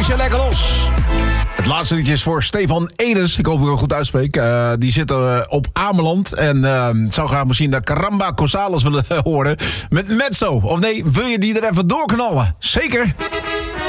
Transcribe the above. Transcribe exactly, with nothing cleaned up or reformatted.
Bars je lekker los. Het laatste liedje is voor Stefan Enes. Ik hoop dat ik het goed uitspreek. Uh, die zit uh, op Ameland. En uh, zou graag misschien de Caramba Cosales willen horen. Met Mezzo. Of nee, wil je die er even doorknallen? Zeker.